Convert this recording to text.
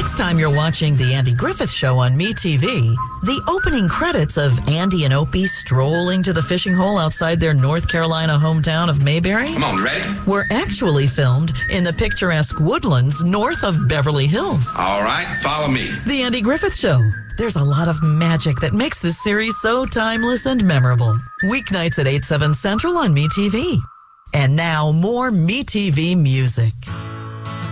Next time you're watching The Andy Griffith Show on MeTV, the opening credits of Andy and Opie strolling to the fishing hole outside their North Carolina hometown of Mayberry Come on, ready? were actually filmed in the picturesque woodlands north of Beverly Hills. All right, follow me. The Andy Griffith Show. There's a lot of magic that makes this series so timeless and memorable. Weeknights at 8/7 Central on MeTV. And now more MeTV music.